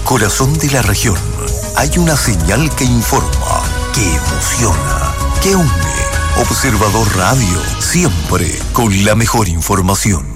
corazón de la región hay una señal que informa, que emociona, que une. Observador Radio, siempre con la mejor información.